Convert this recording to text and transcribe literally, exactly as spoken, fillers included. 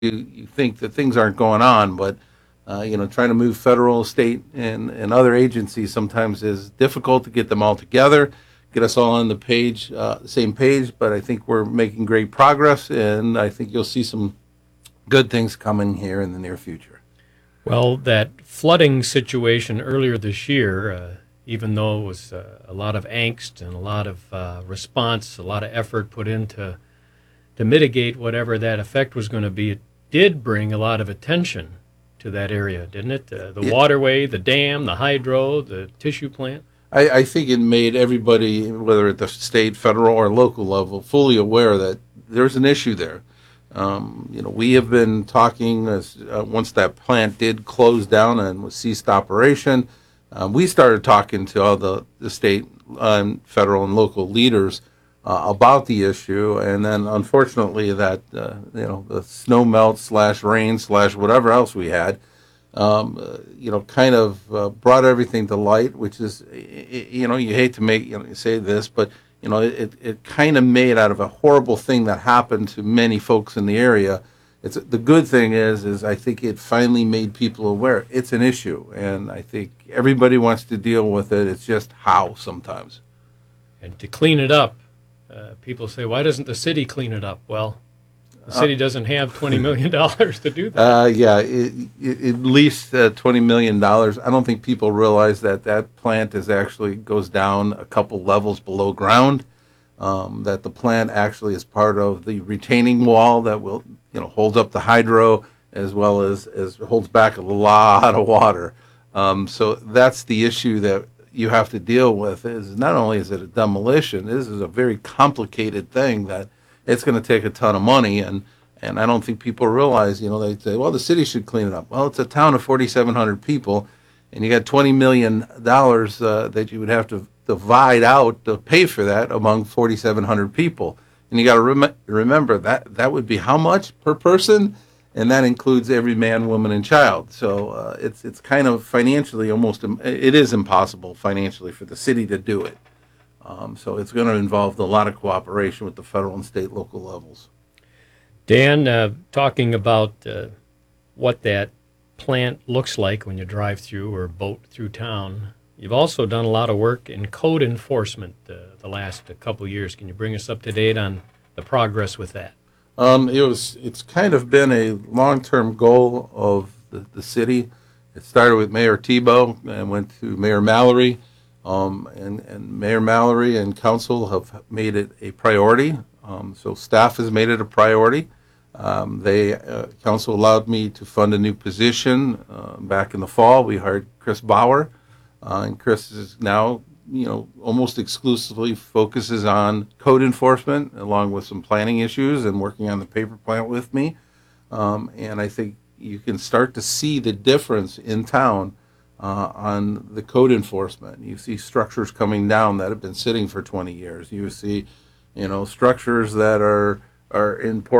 you, you think that things aren't going on, but uh, you know, trying to move federal, state, and, and other agencies sometimes is difficult to get them all together, get us all on the page, uh, the same page. But I think we're making great progress, and I think you'll see some good things coming here in the near future. Well, that flooding situation earlier this year, uh, even though it was uh, a lot of angst and a lot of uh, response, a lot of effort put into to mitigate whatever that effect was going to be, it did bring a lot of attention to that area, didn't it? Uh, the It, waterway, the dam, the hydro, the tissue plant. I, I think it made everybody, whether at the state, federal, or local level, fully aware that there's an issue there. Um, you know, we have been talking as uh, once that plant did close down and was ceased operation. Um, we started talking to all the, the state, um, federal, and local leaders uh, about the issue, and then unfortunately that uh, you know the snow melt slash rain slash whatever else we had, um, uh, you know, kind of uh, brought everything to light. Which is, you know, you hate to make you know say this, but you know, it it kind of made out of a horrible thing that happened to many folks in the area. It's the good thing is is I think it finally made people aware it's an issue, and I think everybody wants to deal with it. It's just how sometimes. And to clean it up, uh, people say, why doesn't the city clean it up? Well, the city doesn't have twenty million dollars to do that. Uh, yeah, it, it, at least uh, twenty million dollars. I don't think people realize that that plant is actually goes down a couple levels below ground. Um, that the plant actually is part of the retaining wall that will, you know, holds up the hydro as well as, as holds back a lot of water. Um, so that's the issue that you have to deal with. Is not only is it a demolition, this is a very complicated thing that it's going to take a ton of money, and and I don't think people realize. You know, they say, well, the city should clean it up. Well, it's a town of forty-seven hundred people, and you got twenty million dollars uh, that you would have to divide out to pay for that among forty-seven hundred people. And you got to rem- remember that that would be how much per person, and that includes every man, woman, and child. So uh, it's it's kind of financially almost it is impossible financially for the city to do it. Um, so it's going to involve a lot of cooperation with the federal and state local levels. Dan, uh, talking about uh, what that plant looks like when you drive through or boat through town, you've also done a lot of work in code enforcement uh, the last uh, couple of years. Can you bring us up to date on the progress with that? Um, it was it's kind of been a long-term goal of the, the city. It started with Mayor Tebow and went to Mayor Mallory. Um, and, and Mayor Mallory and council have made it a priority. Um, so staff has made it a priority. Um, they uh, council allowed me to fund a new position uh, back in the fall. We hired Chris Bauer, uh, and Chris is now you know almost exclusively focuses on code enforcement along with some planning issues and working on the paper plant with me. Um, and I think you can start to see the difference in town. Uh, on the code enforcement, you see structures coming down that have been sitting for twenty years. You see, you know, structures that are are in poor